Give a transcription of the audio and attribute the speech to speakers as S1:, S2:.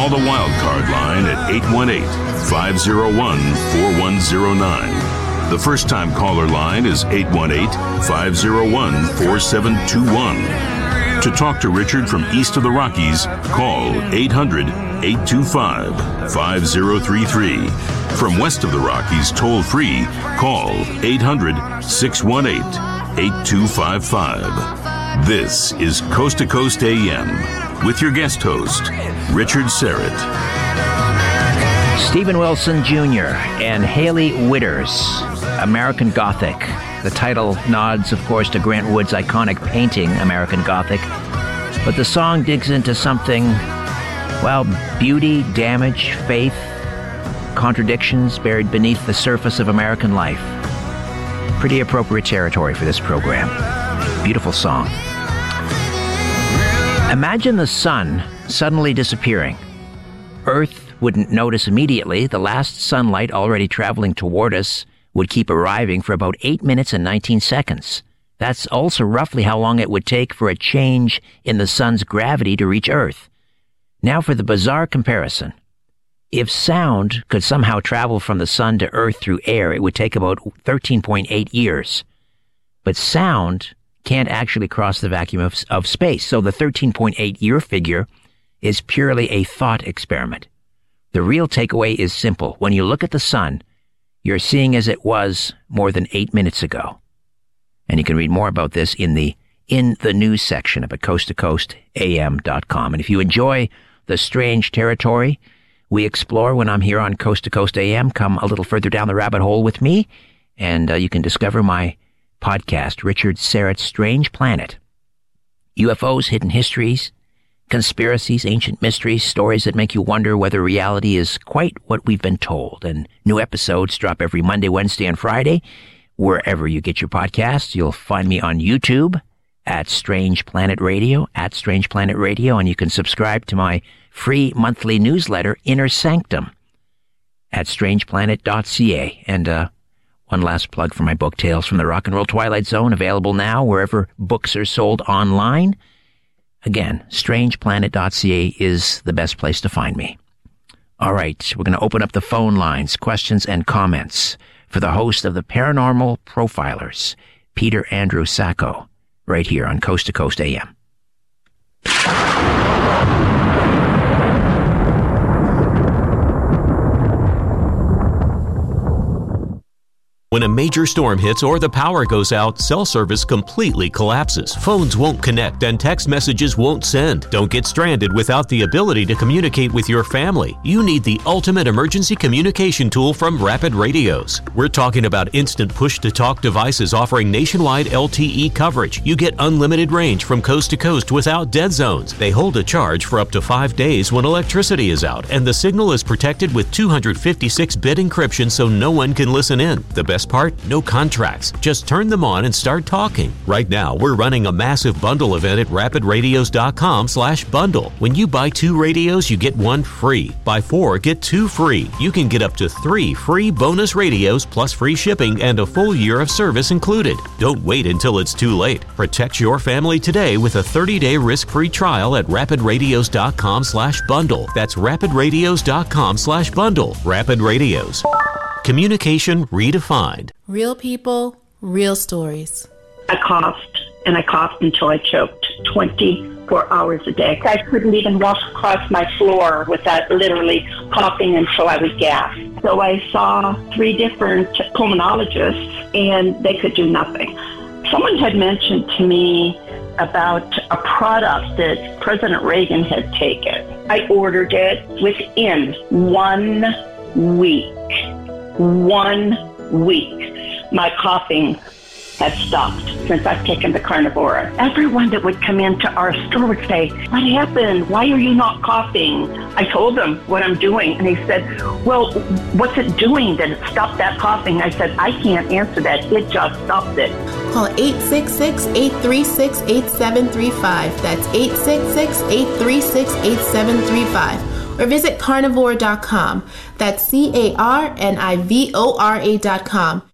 S1: Call the Wildcard line at 818-501-4109. The first-time caller line is 818-501-4721. To talk to Richard from east of the Rockies, call 800-825-5033. From west of the Rockies, toll-free, call 800-618-8255. This is Coast to Coast AM with your guest host, Richard Syrett.
S2: Steven Wilson Jr. and Hailey Whitters, American Gothic. The title nods, of course, to Grant Wood's iconic painting, American Gothic. But the song digs into something, well, beauty, damage, faith, contradictions buried beneath the surface of American life. Pretty appropriate territory for this program. Beautiful song. Imagine the sun suddenly disappearing. Earth wouldn't notice immediately. The last sunlight already traveling toward us would keep arriving for about 8 minutes and 19 seconds. That's also roughly how long it would take for a change in the sun's gravity to reach Earth. Now for the bizarre comparison. If sound could somehow travel from the sun to Earth through air, it would take about 13.8 years. But sound can't actually cross the vacuum of space, so the 13.8 year figure is purely a thought experiment. The real takeaway is simple. When you look at the sun, you're seeing as it was more than 8 minutes ago. And you can read more about this in the news section of coasttocoastam.com. And if you enjoy the strange territory we explore when I'm here on Coast to Coast AM, come a little further down the rabbit hole with me, and you can discover my podcast, Richard Syrett's Strange Planet. UFOs, hidden histories, conspiracies, ancient mysteries, stories that make you wonder whether reality is quite what we've been told. And new episodes drop every Monday, Wednesday, and Friday. Wherever you get your podcasts, you'll find me on YouTube at Strange Planet Radio, and you can subscribe to my free monthly newsletter, Inner Sanctum, at strangeplanet.ca. And one last plug for my book, Tales from the Rock and Roll Twilight Zone, available now wherever books are sold online. Again, strangeplanet.ca is the best place to find me. All right, we're going to open up the phone lines, questions and comments for the host of the Paranormal Profilers, Peter Andrew Sacco, right here on Coast to Coast AM.
S3: When a major storm hits or the power goes out, cell service completely collapses. Phones won't connect and text messages won't send. Don't get stranded without the ability to communicate with your family. You need the ultimate emergency communication tool from Rapid Radios. We're talking about instant push-to-talk devices offering nationwide LTE coverage. You get unlimited range from coast to coast without dead zones. They hold a charge for up to 5 days when electricity is out, and the signal is protected with 256-bit encryption so no one can listen in. The best part? No contracts. Just turn them on and start talking. Right now, we're running a massive bundle event at rapidradios.com/bundle. When you buy 2 radios, you get 1 free. Buy 4, get 2 free. You can get up to 3 free bonus radios plus free shipping and a full year of service included. Don't wait until it's too late. Protect your family today with a 30-day risk-free trial at rapidradios.com/bundle. That's rapidradios.com/bundle. Rapid Radios. Communication redefined.
S4: Real people, real stories.
S5: I coughed, and I coughed until I choked 24 hours a day. I couldn't even walk across my floor without literally coughing until I would gasp. So I saw 3 different pulmonologists, and they could do nothing. Someone had mentioned to me about a product that President Reagan had taken. I ordered it within 1 week. 1 week, my coughing has stopped since I've taken the Carnivora. Everyone that would come into our store would say, "What happened? Why are you not coughing?" I told them what I'm doing, and he said, "Well, what's it doing that it stopped that coughing?" I said, "I can't answer that. It just stopped it."
S4: Call 866-836-8735. That's 866-836-8735. Or visit carnivora.com. That's carnivora.com.